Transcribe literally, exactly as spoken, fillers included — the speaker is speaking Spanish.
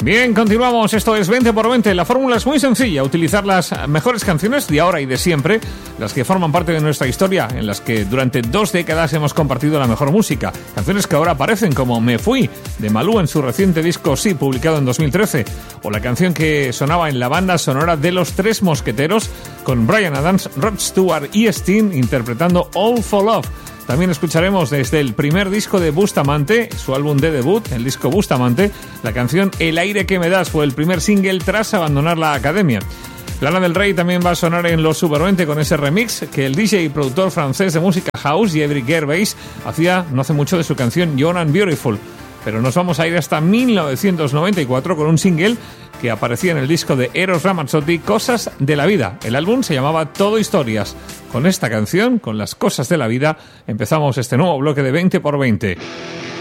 Bien, continuamos. Esto es veinte por veinte. La fórmula es muy sencilla. Utilizar las mejores canciones de ahora y de siempre, las que forman parte de nuestra historia, en las que durante dos décadas hemos compartido la mejor música. Canciones que ahora aparecen como Me Fui, de Malú en su reciente disco Sí, publicado en dos mil trece. O la canción que sonaba en la banda sonora de Los Tres Mosqueteros, con Bryan Adams, Rod Stewart y Sting interpretando All for Love. También escucharemos desde el primer disco de Bustamante, su álbum de debut, el disco Bustamante, la canción El aire que me das fue el primer single tras abandonar la academia. Lana del Rey también va a sonar en Los Super veinte con ese remix que el D J y productor francés de música house, Jeffrey Gervais, hacía no hace mucho de su canción Young and Beautiful. Pero nos vamos a ir hasta mil novecientos noventa y cuatro con un single que aparecía en el disco de Eros Ramazzotti, Cosas de la Vida. El álbum se llamaba Todo Historias. Con esta canción, con las cosas de la vida, empezamos este nuevo bloque de veinte por veinte.